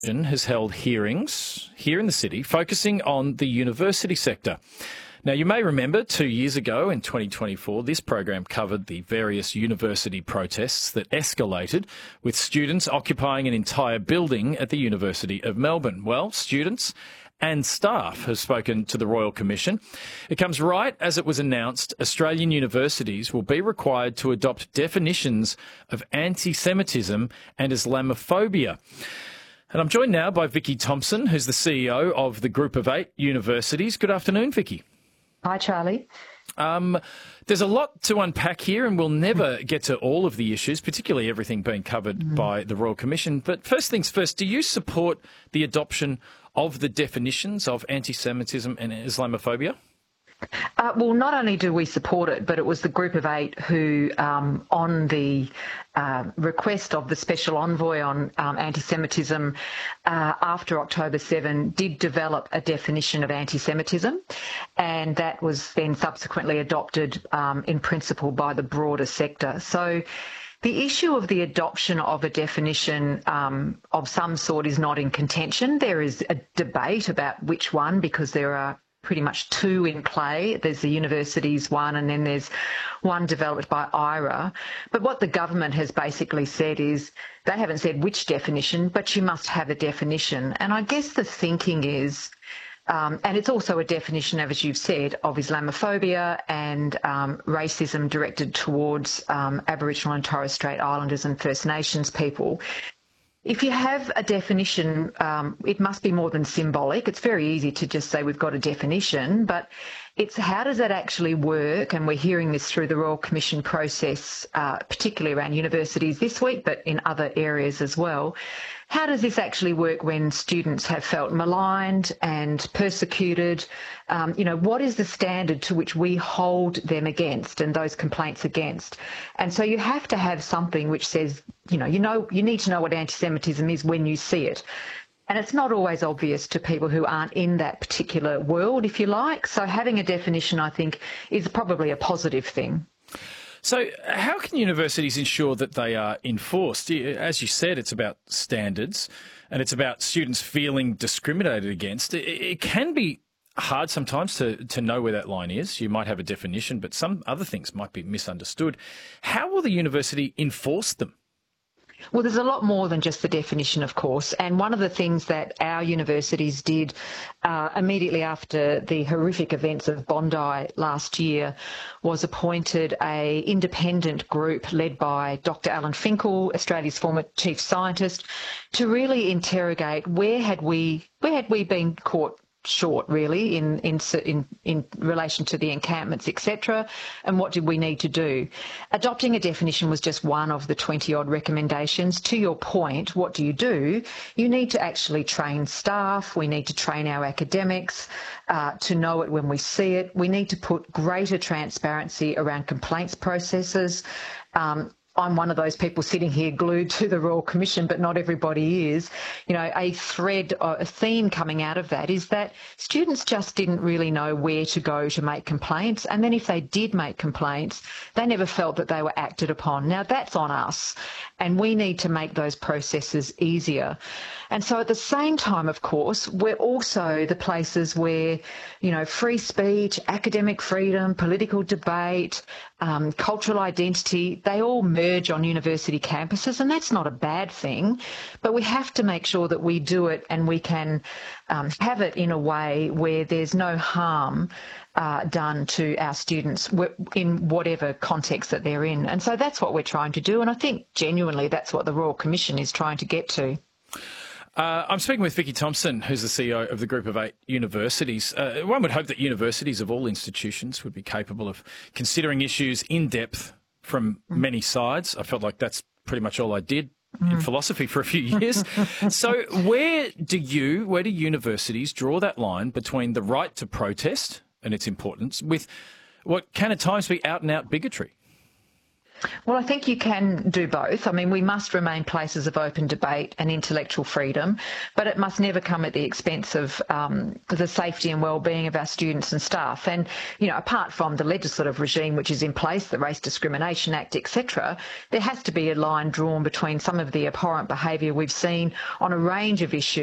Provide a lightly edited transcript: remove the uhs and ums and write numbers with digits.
has held hearings here in the city focusing on the university sector. Now, you may remember 2 years ago in 2024, this program covered the various university protests that escalated with students occupying an entire building at the University of Melbourne. Well, students and staff have spoken to the Royal Commission. It comes right as it was announced Australian universities will be required to adopt definitions of anti-Semitism and Islamophobia. And I'm joined now by Vicky Thompson, who's the CEO of the Group of 8 universities. Good afternoon, Vicky. Hi, Charlie. There's a lot to unpack here, and we'll never get to all of the issues, particularly everything being covered by the Royal Commission. But first things first, do you support the adoption of the definitions of anti-Semitism and Islamophobia? Well, not only do we support it, but it was the Group of 8 who, on the request of the Special Envoy on anti-Semitism after October 7, did develop a definition of anti-Semitism, and that was then subsequently adopted in principle by the broader sector. So the issue of the adoption of a definition of some sort is not in contention. There is a debate about which one, because there are pretty much two in play. There's the universities one, and then there's one developed by IHRA. But what the government has basically said is they haven't said which definition, but you must have a definition. And I guess the thinking is, and it's also a definition, as you've said, of Islamophobia and racism directed towards Aboriginal and Torres Strait Islanders and First Nations people. If you have a definition, it must be more than symbolic. It's very easy to just say we've got a definition, but it's how does that actually work? And we're hearing this through the Royal Commission process, particularly around universities this week, but in other areas as well. How does this actually work when students have felt maligned and persecuted? What is the standard to which we hold them against and those complaints against? And so you have to have something which says, you need to know what anti-Semitism is when you see it. And it's not always obvious to people who aren't in that particular world, if you like. So having a definition, I think, is probably a positive thing. So how can universities ensure that they are enforced? As you said, it's about standards and it's about students feeling discriminated against. It can be hard sometimes to know where that line is. You might have a definition, but some other things might be misunderstood. How will the university enforce them? Well, there's a lot more than just the definition, of course. And one of the things that our universities did immediately after the horrific events of Bondi last year was appointed an independent group led by Dr. Alan Finkel, Australia's former chief scientist, to really interrogate where had we been caught short, really, in relation to the encampments, etc., and what did we need to do? Adopting a definition was just one of the 20-odd recommendations. To your point, what do? You need to actually train staff. We need to train our academics to know it when we see it. We need to put greater transparency around complaints processes. I'm one of those people sitting here glued to the Royal Commission, but not everybody is. A thread, a theme coming out of that is that students just didn't really know where to go to make complaints. And then if they did make complaints, they never felt that they were acted upon. Now, that's on us, and we need to make those processes easier. And so at the same time, of course, we're also the places where, free speech, academic freedom, political debate, cultural identity, they all merge on university campuses, and that's not a bad thing. But we have to make sure that we do it and we can have it in a way where there's no harm done to our students in whatever context that they're in. And so that's what we're trying to do. And I think genuinely that's what the Royal Commission is trying to get to. I'm speaking with Vicky Thompson, who's the CEO of the Group of 8 universities. One would hope that universities of all institutions would be capable of considering issues in depth from many sides. I felt like that's pretty much all I did in philosophy for a few years. So where do universities draw that line between the right to protest and its importance with what can at times be out-and-out bigotry? Well, I think you can do both. I mean, we must remain places of open debate and intellectual freedom, but it must never come at the expense of the safety and well-being of our students and staff. And, you know, apart from the legislative regime which is in place, the Race Discrimination Act, etc., there has to be a line drawn between some of the abhorrent behaviour we've seen on a range of issues